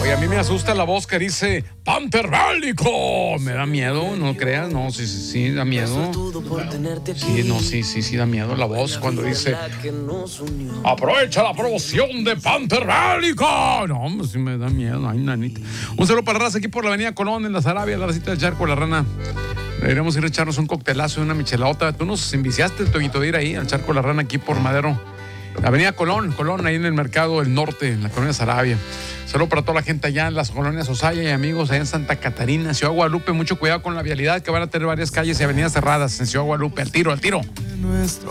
Oye, a mí me asusta la voz que dice Panther Bélico. Me da miedo, no creas. No, sí, da miedo. Sí, no, sí, da miedo la voz cuando dice aprovecha la promoción de Panther Bélico. No, pues sí me da miedo. Ay, nanita. Un saludo para la raza aquí por la avenida Colón, en la Sarabia, la racita del Charco, la Rana. Deberíamos ir a echarnos un coctelazo y una michelota. Tú nos enviciaste, Toñito, de ir ahí al Charco la Rana, aquí por Madero. Avenida Colón, ahí en el Mercado del Norte, en la colonia Sarabia. Saludos para toda la gente allá en las colonias Osaya y amigos allá en Santa Catarina, Ciudad Guadalupe. Mucho cuidado con la vialidad, que van a tener varias calles y avenidas cerradas en Ciudad Guadalupe. Al tiro.